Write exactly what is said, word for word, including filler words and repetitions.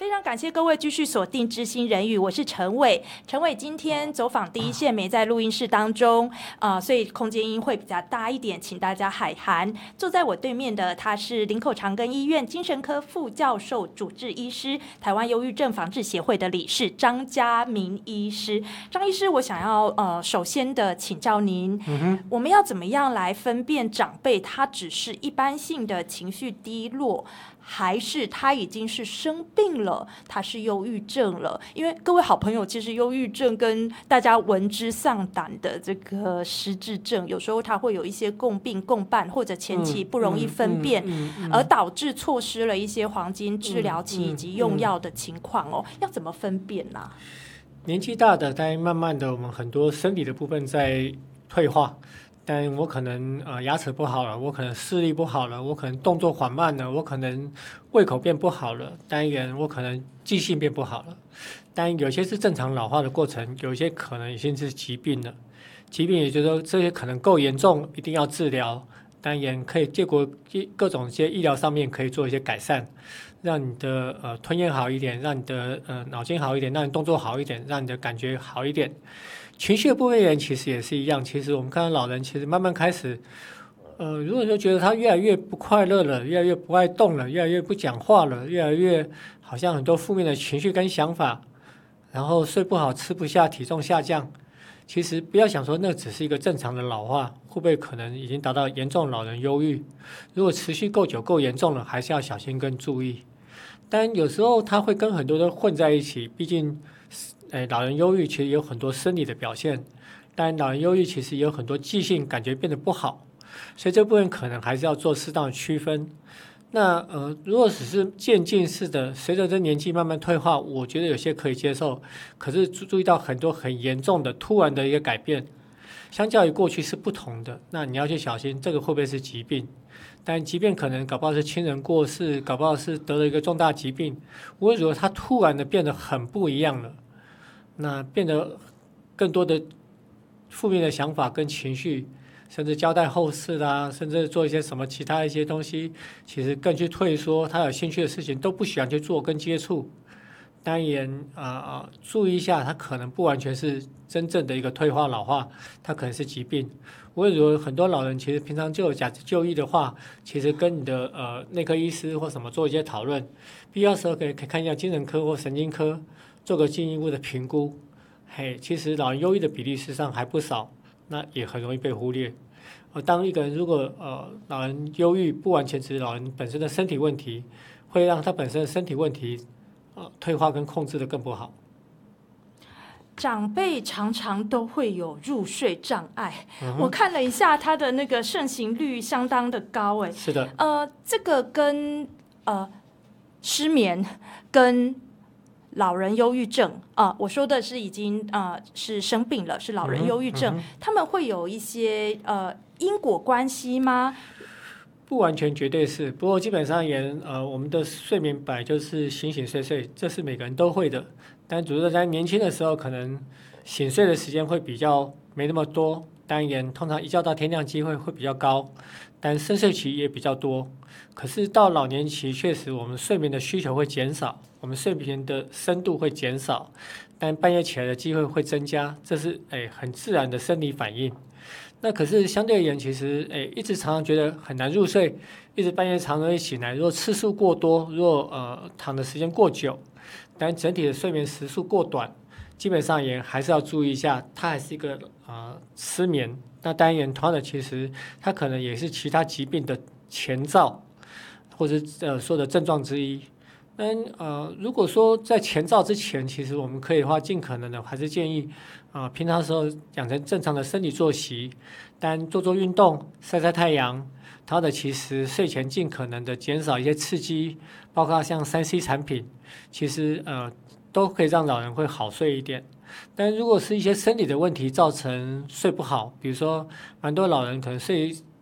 非常感谢各位继续锁定知心人语，我是陈伟。陈伟今天走访第一线没在录音室当中，呃，所以空间音会比较大一点，请大家海涵。坐在我对面的他是林口长庚医院精神科副教授、主治医师，台湾忧郁症防治协会的理事张家明医师。张医师，我想要呃，首先的请教您，嗯、我们要怎么样来分辨长辈他只是一般性的情绪低落，还是他已经是生病了，他是忧郁症了？因为各位好朋友，其实忧郁症跟大家闻之丧胆的这个失智症，有时候他会有一些共病共伴，或者前期不容易分辨，嗯嗯嗯嗯、而导致错失了一些黄金治疗期以及用药的情况哦。要怎么分辨呢、啊？ 年纪大的，但慢慢的，我们很多生理的部分在退化。但我可能呃牙齿不好了，我可能视力不好了，我可能动作缓慢了，我可能胃口变不好了，当然我可能记性变不好了。但有些是正常老化的过程，有些可能已经是疾病了。疾病也就是说这些可能够严重，一定要治疗。当然可以结果各种一些医疗上面可以做一些改善，让你的呃吞咽好一点，让你的呃脑筋好一点，让你动作好一点，让你的感觉好一点。情绪的部分人其实也是一样，其实我们看到老人其实慢慢开始，呃，如果说觉得他越来越不快乐了，越来越不爱动了，越来越不讲话了，越来越好像很多负面的情绪跟想法，然后睡不好、吃不下、体重下降，其实不要想说那只是一个正常的老化，会不会可能已经达到严重老人忧郁？如果持续够久、够严重了，还是要小心跟注意。但有时候他会跟很多人混在一起，毕竟。哎，老人忧郁其实有很多生理的表现，但老人忧郁其实也有很多记性感觉变得不好，所以这部分可能还是要做适当的区分。那呃，如果只是渐进式的，随着这年纪慢慢退化，我觉得有些可以接受。可是注意到很多很严重的、突然的一个改变，相较于过去是不同的，那你要去小心，这个会不会是疾病？但即便可能搞不好是亲人过世，搞不好是得了一个重大疾病，无论如何，他突然的变得很不一样了。那变得更多的负面的想法跟情绪，甚至交代后事啦，甚至做一些什么其他一些东西，其实更去退缩，他有兴趣的事情都不喜欢去做跟接触。当然啊、呃，注意一下，他可能不完全是真正的一个退化老化，他可能是疾病。无论如何，很多老人其实平常就有假就医的话，其实跟你的呃内科医师或什么做一些讨论，必要时候可以可以看一下精神科或神经科。做个进一步的评估，嘿，其实老人忧郁的比例事实上还不少，那也很容易被忽略。而当一个人如果呃老人忧郁不完全只是老人本身的身体问题，会让他本身的身体问题呃退化跟控制的更不好。 长辈常常都会有入睡障碍，嗯、我看了一下他的那个盛行率相当的高，哎， 是的， 呃，这个跟呃失眠跟老人忧郁症啊、呃，我说的是已经呃是生病了，是老人忧郁症，嗯嗯、他们会有一些呃因果关系吗？ 不完全绝对是，不过基本上也呃我们的睡眠本来就是醒醒睡睡，这是每个人都会的，但主要在年轻的时候可能醒睡的时间会比较没那么多，当然通常一觉到天亮机会会比较高，但深睡期也比较多。可是到老年期，确实我们睡眠的需求会减少，我们睡眠的深度会减少，但半夜起来的机会会增加，这是哎很自然的生理反应。那可是相对而言，其实哎一直常常觉得很难入睡，一直半夜常常会醒来。如果次数过多，如果呃躺的时间过久，但整体的睡眠时数过短，基本上也还是要注意一下，它还是一个呃失眠。那当然，同样的，其实它可能也是其他疾病的前兆。或者呃说的症状之一，但呃如果说在前兆之前，其实我们可以的话，尽可能的还是建议啊、呃、平常的时候养成正常的生理作息，但做做运动、晒晒太阳，它的其实睡前尽可能的减少一些刺激，包括像三 C 产品，其实呃都可以让老人会好睡一点。但如果是一些生理的问题造成睡不好，比如说蛮多老人可能睡